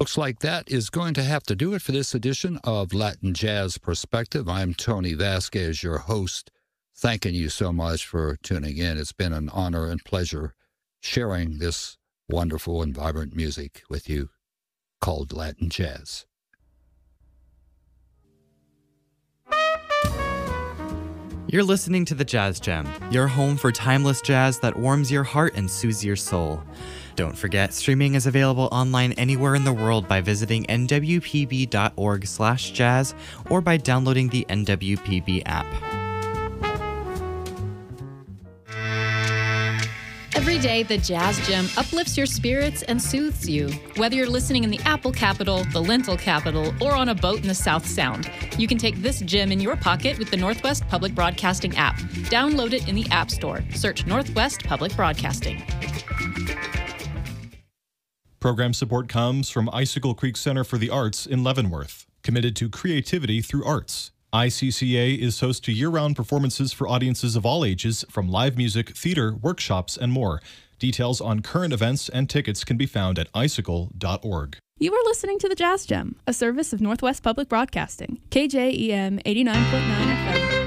Looks like that is going to have to do it for this edition of Latin Jazz Perspective. I'm Tony Vasquez, your host, thanking you so much for tuning in. It's been an honor and pleasure sharing this wonderful and vibrant music with you called Latin Jazz. You're listening to The Jazz Gem, your home for timeless jazz that warms your heart and soothes your soul. Don't forget, streaming is available online anywhere in the world by visiting nwpb.org/jazz or by downloading the NWPB app. Every day, the Jazz Gem uplifts your spirits and soothes you. Whether you're listening in the Apple capital, the Lentil capital, or on a boat in the South Sound, you can take this gem in your pocket with the Northwest Public Broadcasting app. Download it in the App Store. Search Northwest Public Broadcasting. Program support comes from Icicle Creek Center for the Arts in Leavenworth, committed to creativity through arts. ICCA is host to year-round performances for audiences of all ages, from live music, theater, workshops, and more. Details on current events and tickets can be found at icicle.org. You are listening to The Jazz Gem, a service of Northwest Public Broadcasting, KJEM 89.9 FM.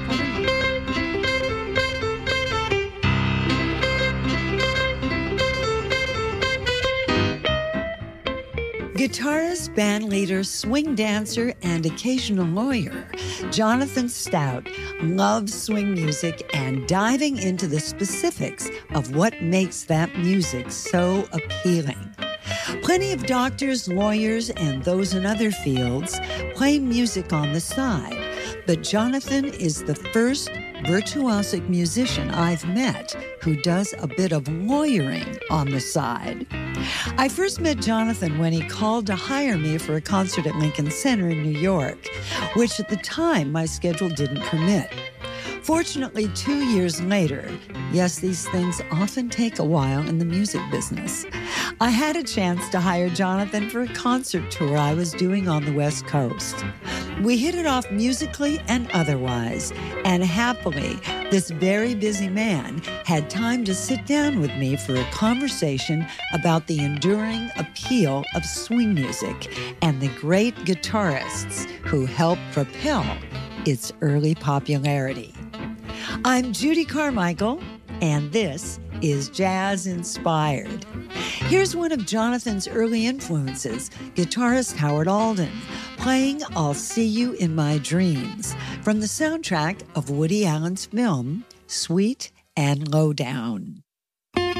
Guitarist, bandleader, swing dancer, and occasional lawyer, Jonathan Stout loves swing music and diving into the specifics of what makes that music so appealing. Plenty of doctors, lawyers, and those in other fields play music on the side, but Jonathan is the first virtuosic musician I've met who does a bit of lawyering on the side. I first met Jonathan when he called to hire me for a concert at Lincoln Center in New York, which at the time my schedule didn't permit. Fortunately, 2 years later, yes, these things often take a while in the music business, I had a chance to hire Jonathan for a concert tour I was doing on the West Coast. We hit it off musically and otherwise, and happily, this very busy man had time to sit down with me for a conversation about the enduring appeal of swing music and the great guitarists who helped propel its early popularity. I'm Judy Carmichael, and this is Jazz Inspired. Here's one of Jonathan's early influences, guitarist Howard Alden, playing I'll See You in My Dreams from the soundtrack of Woody Allen's film, Sweet and Lowdown.